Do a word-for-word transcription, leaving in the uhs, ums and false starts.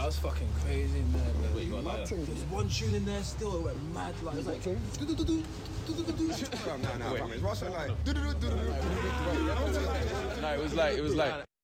I was fucking crazy in there, man. Wait, you got like There was one tune in there still, it went mad. Like, it was like, do do do do do do do do. No, no, no, it's Russell like. no, it was like it was like